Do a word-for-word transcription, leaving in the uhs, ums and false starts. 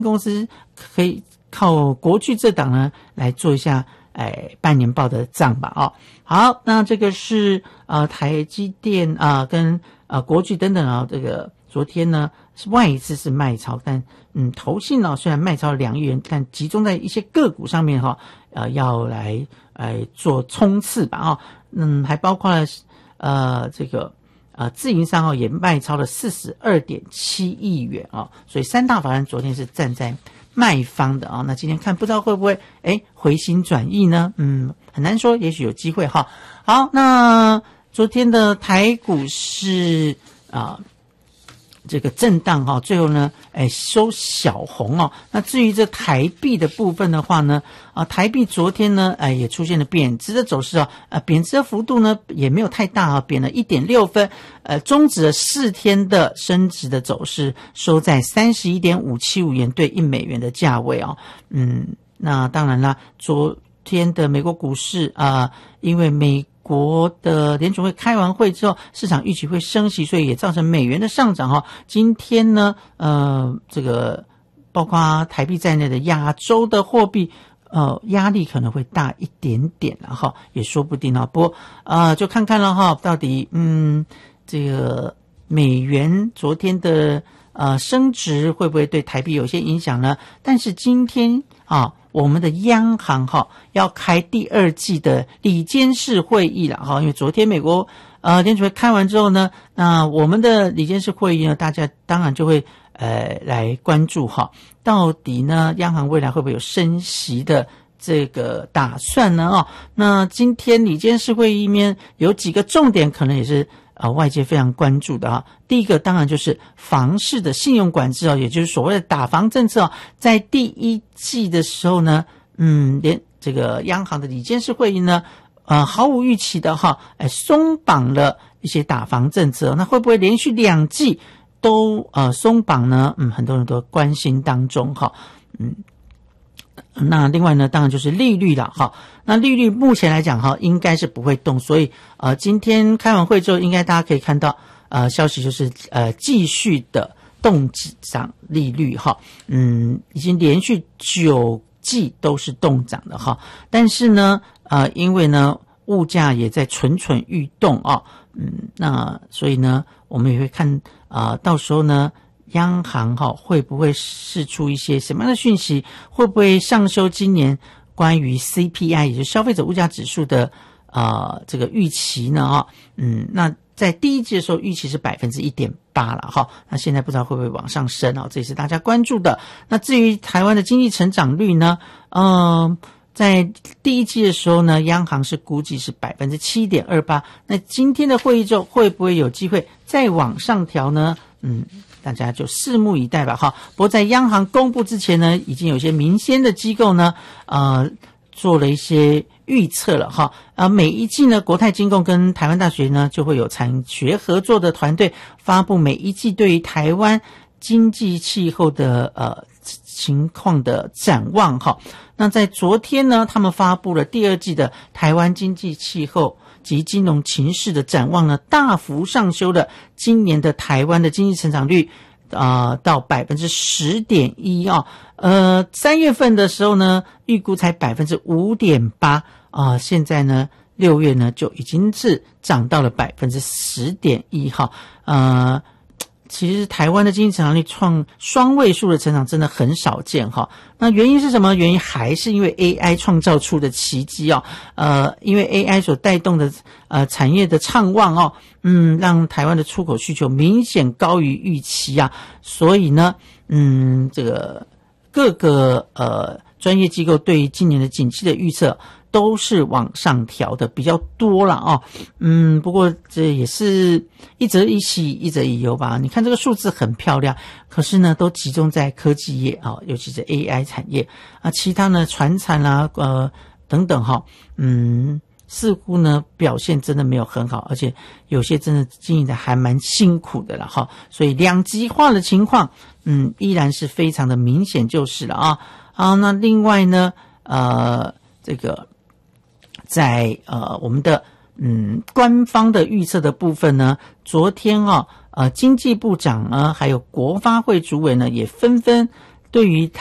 公司可以靠国巨这档呢来做一下哎半年报的账吧哦。好，那这个是呃台积电啊、呃、跟呃国巨等等啊、哦，这个昨天呢是外一次是卖超，但嗯投信呢、哦、虽然卖超两亿元，但集中在一些个股上面哈、哦，呃要来来做冲刺吧哦。嗯，还包括了呃这个呃自营商哦也卖超了 四十二点七亿元哦，所以三大法人昨天是站在卖方的啊、哦，那今天看不知道会不会诶回心转意呢？嗯，很难说，也许有机会哈。好，那昨天的台股是啊、呃、这个震荡哈，最后呢诶收小红哦。那至于这台币的部分的话呢，啊台币昨天呢哎也出现了贬值的走势啊，呃贬值的幅度呢也没有太大啊，贬了 一点六分。呃，终止了四天的升值的走势，收在 三十一点五七五元兑一美元的价位哦。嗯，那当然啦，昨天的美国股市啊、呃，因为美国的联储会开完会之后，市场预期会升息，所以也造成美元的上涨哦。今天呢，呃，这个包括台币在内的亚洲的货币。呃，压力可能会大一点点了哈，也说不定啊。不过呃，就看看了哈，到底嗯，这个美元昨天的呃升值会不会对台币有些影响呢？但是今天啊，我们的央行哈要开第二季的理监事会议了哈，因为昨天美国呃联储会开完之后呢，那我们的理监事会议呢，大家当然就会呃来关注哈。到底呢，央行未来会不会有升息的这个打算呢？哦，那今天理监事会议面有几个重点，可能也是呃外界非常关注的哈。第一个当然就是房市的信用管制哦，也就是所谓的打房政策哦，在第一季的时候呢，嗯，连这个央行的理监事会议呢，呃，毫无预期的哈，哎，松绑了一些打房政策，那会不会连续两季都呃松绑呢？嗯，很多人都关心当中哈，嗯，那另外呢，当然就是利率了哈。那利率目前来讲哈，应该是不会动，所以呃，今天开完会之后，应该大家可以看到呃消息就是呃继续的动涨利率哈，嗯，已经连续九季都是动涨的哈。但是呢，呃，因为呢物价也在蠢蠢欲动啊，嗯，那所以呢，我们也会看。啊、呃，到时候呢，央行哈、哦、会不会释出一些什么样的讯息？会不会上修今年关于 C P I 也就是消费者物价指数的啊、呃、这个预期呢？哈，嗯，那在第一季的时候预期是百分之一点八了哈，那现在不知道会不会往上升啊？这也是大家关注的。那至于台湾的经济成长率呢？嗯、呃。在第一季的时候呢，央行是估计是 百分之七点二八， 那今天的会议之后会不会有机会再往上调呢？嗯，大家就拭目以待吧哈。不过在央行公布之前呢，已经有些民间的机构呢呃做了一些预测了哈。呃每一季呢，国泰金控跟台湾大学呢就会有产学合作的团队发布每一季对于台湾经济气候的呃情况的展望哈。那在昨天呢，他们发布了第二季的台湾经济气候及金融情势的展望呢，大幅上修了今年的台湾的经济成长率啊、呃、到 百分之十点一 啊，呃三月份的时候呢，预估才 百分之五点八 啊，现在呢六月呢就已经是涨到了 百分之十点一 哈，呃其实台湾的经济成长率创双位数的成长真的很少见哈。那原因是什么？原因还是因为 A I 创造出的奇迹哦。呃，因为 A I 所带动的呃产业的畅旺哦，嗯，让台湾的出口需求明显高于预期啊。所以呢，嗯，这个各个呃专业机构对于今年的景气的预测都是往上调的比较多了哦，嗯，不过这也是一则以喜一则以忧吧。你看这个数字很漂亮，可是呢，都集中在科技业啊、哦，尤其是 A I 产业啊，其他呢，传产啦、啊，呃等等哈、哦，嗯，似乎呢表现真的没有很好，而且有些真的经营的还蛮辛苦的了哈。所以两极化的情况，嗯，依然是非常的明显就是了啊。好，那另外呢，呃，这个。在呃我们的嗯官方的预测的部分呢，昨天啊呃经济部长呢还有国发会主委呢也纷纷对于